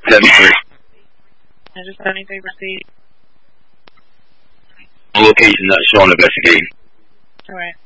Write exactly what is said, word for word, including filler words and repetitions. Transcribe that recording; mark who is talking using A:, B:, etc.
A: seventy-three.
B: I just seventy-three proceed.
A: Location not showing investigating.
B: Alright.